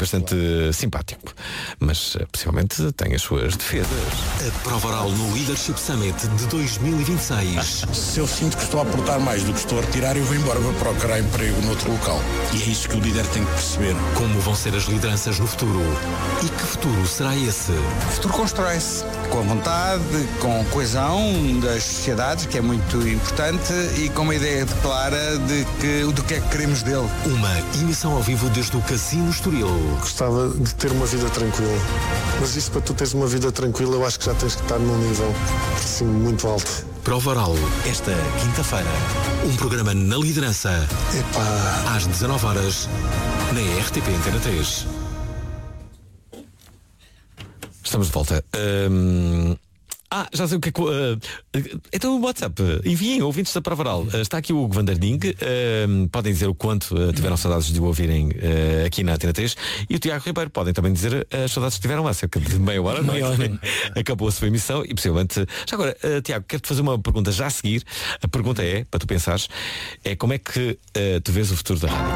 bastante simpático. Mas possivelmente tem as suas defesas. A prova oral no Leadership Summit de 2026. Se eu sinto que estou a aportar mais do que estou a retirar, eu vou embora, vou procurar emprego noutro local. E é isso que o líder tem que perceber. Como vão ser as lideranças no futuro? E que futuro será esse? O futuro constrói-se com a vontade, com a coesão das sociedades, que é muito importante, e com uma ideia clara do que é que queremos dele. Uma emissão ao vivo desde o Casino Estoril. Gostava de ter uma vida tranquila. Mas isso, para tu teres uma vida tranquila, eu acho que já tens que estar num nível assim muito alto. Prova oral, esta quinta-feira. Um programa na liderança. Epá. Às 19 horas na RTP Antena 3. Estamos de volta. Já sei o que é que... então o WhatsApp. Enviem, ouvintes da Prova Oral. Está aqui o Hugo Vanderding. Podem dizer o quanto tiveram saudades de o ouvirem aqui na Antena 3. E o Tiago Ribeiro. Podem também dizer as saudades que tiveram há cerca de meia hora. Acabou a sua emissão e possivelmente... Já agora, Tiago, quero-te fazer uma pergunta já a seguir. A pergunta é, para tu pensares, é como é que tu vês o futuro da rádio?